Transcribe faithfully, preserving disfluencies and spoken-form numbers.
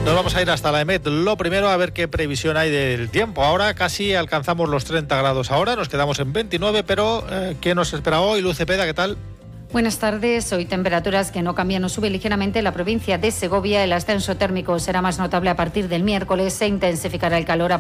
Nos vamos a ir hasta la EMET. Lo primero, a ver qué previsión hay del tiempo. Ahora casi alcanzamos los treinta grados ahora, nos quedamos en veintinueve, pero eh, ¿qué nos espera hoy? Luz Cepeda, ¿qué tal? Buenas tardes. Hoy temperaturas que no cambian o suben ligeramente en la provincia de Segovia. El ascenso térmico será más notable a partir del miércoles. Se intensificará el calor a